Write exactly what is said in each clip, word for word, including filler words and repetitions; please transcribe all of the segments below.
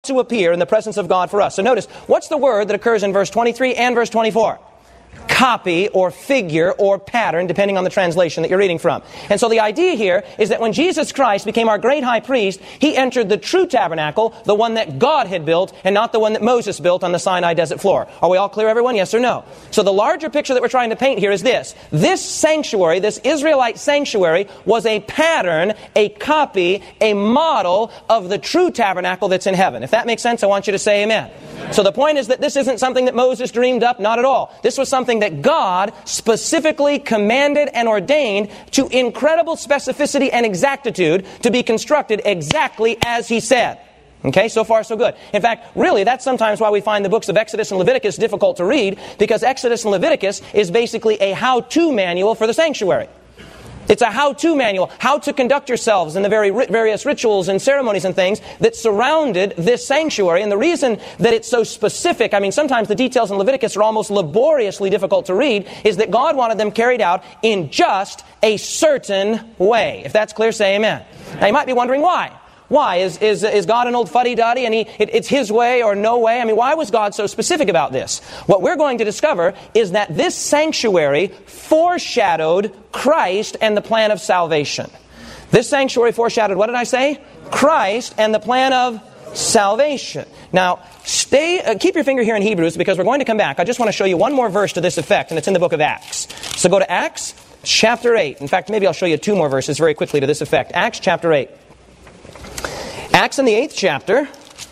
to appear in the presence of God for us. So notice, what's the word that occurs in verse twenty-three and verse twenty-four? Copy or figure or pattern, depending on the translation that you're reading from. And so the idea here is that when Jesus Christ became our great high priest, He entered the true tabernacle, the one that God had built, and not the one that Moses built on the Sinai desert floor. Are we all clear, everyone? Yes or no? So the larger picture that we're trying to paint here is this. This sanctuary, this Israelite sanctuary, was a pattern, a copy, a model of the true tabernacle that's in heaven. If that makes sense, I want you to say amen. So the point is that this isn't something that Moses dreamed up, not at all. This was something that God specifically commanded and ordained to incredible specificity and exactitude to be constructed exactly as He said. Okay, so far so good. In fact, really, that's sometimes why we find the books of Exodus and Leviticus difficult to read, because Exodus and Leviticus is basically a how-to manual for the sanctuary. It's a how-to manual, how to conduct yourselves in the very ri- various rituals and ceremonies and things that surrounded this sanctuary. And the reason that it's so specific, I mean, sometimes the details in Leviticus are almost laboriously difficult to read, is that God wanted them carried out in just a certain way. If that's clear, say amen. Now, you might be wondering why. Why? Is, is, is God an old fuddy-duddy and he, it, it's His way or no way? I mean, why was God so specific about this? What we're going to discover is that this sanctuary foreshadowed Christ and the plan of salvation. This sanctuary foreshadowed, what did I say? Christ and the plan of salvation. Now, stay, uh, keep your finger here in Hebrews, because we're going to come back. I just want to show you one more verse to this effect, and it's in the book of Acts. So go to Acts chapter eight. In fact, maybe I'll show you two more verses very quickly to this effect. Acts chapter eight. Acts in the eighth chapter,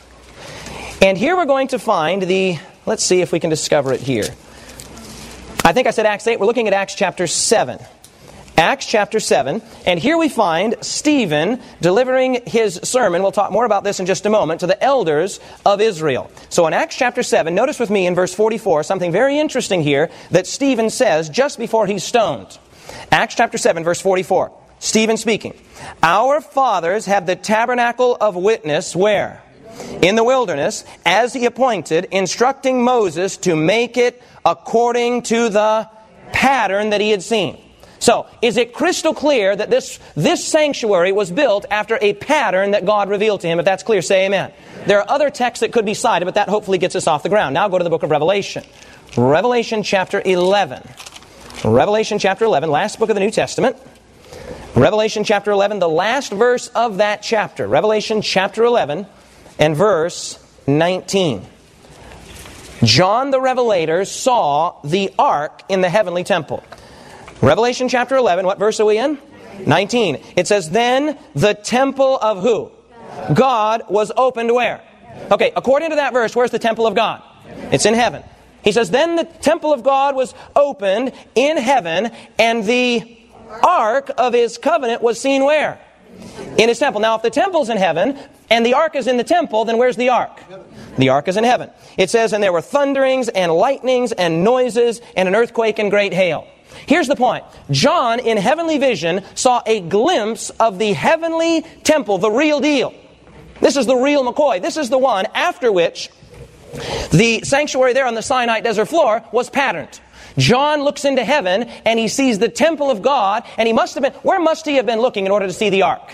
and here we're going to find the, let's see if we can discover it here. I think I said Acts eight, we're looking at Acts chapter seven. Acts chapter seven, and here we find Stephen delivering his sermon, we'll talk more about this in just a moment, to the elders of Israel. So in Acts chapter seven, notice with me in verse forty-four, something very interesting here that Stephen says just before he's stoned. Acts chapter seven, verse forty-four. Stephen speaking. Our fathers had the tabernacle of witness where? In the wilderness, as He appointed, instructing Moses to make it according to the pattern that he had seen. So, is it crystal clear that this, this sanctuary was built after a pattern that God revealed to him? If that's clear, say amen. There are other texts that could be cited, but that hopefully gets us off the ground. Now go to the book of Revelation. Revelation chapter eleven. Revelation chapter eleven, last book of the New Testament. Revelation chapter eleven, the last verse of that chapter. Revelation chapter eleven and verse nineteen. John the Revelator saw the ark in the heavenly temple. Revelation chapter eleven, what verse are we in? nineteen. It says, then the temple of who? God was opened where? Okay, according to that verse, where's the temple of God? It's in heaven. He says, then the temple of God was opened in heaven, and the ark of His covenant was seen where? In His temple. Now, if the temple's in heaven and the ark is in the temple, then where's the ark? The ark is in heaven. It says, and there were thunderings and lightnings and noises and an earthquake and great hail. Here's the point. John, in heavenly vision, saw a glimpse of the heavenly temple, the real deal. This is the real McCoy. This is the one after which the sanctuary there on the Sinai desert floor was patterned. John looks into heaven and he sees the temple of God, and he must have been, where must he have been looking in order to see the ark?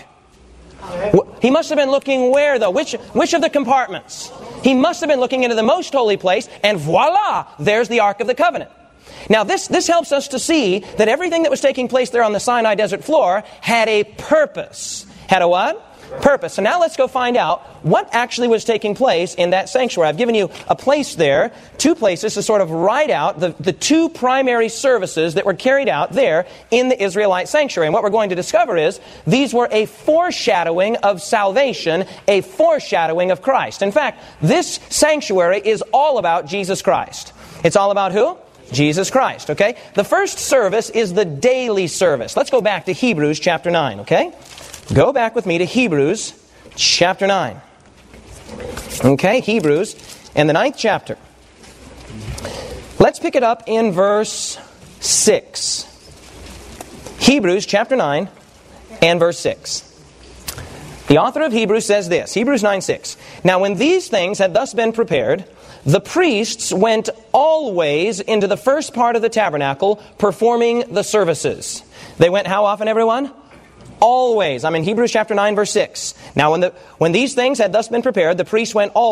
He must have been looking where though? Which, which of the compartments? He must have been looking into the most holy place, and voila, there's the Ark of the Covenant. Now this, this helps us to see that everything that was taking place there on the Sinai desert floor had a purpose. Had a what? Purpose. So now let's go find out what actually was taking place in that sanctuary. I've given you a place there, two places to sort of write out the, the two primary services that were carried out there in the Israelite sanctuary. And what we're going to discover is these were a foreshadowing of salvation, a foreshadowing of Christ. In fact, this sanctuary is all about Jesus Christ. It's all about who? Jesus Christ, okay? The first service is the daily service. Let's go back to Hebrews chapter nine, okay? Go back with me to Hebrews chapter nine. Okay, Hebrews and the ninth chapter. Let's pick it up in verse six. Hebrews chapter nine and verse six. The author of Hebrews says this, Hebrews nine six. Now when these things had thus been prepared, the priests went always into the first part of the tabernacle, performing the services. They went how often, everyone? Always. I'm in Hebrews chapter nine, verse six. Now when the when these things had thus been prepared, the priests went always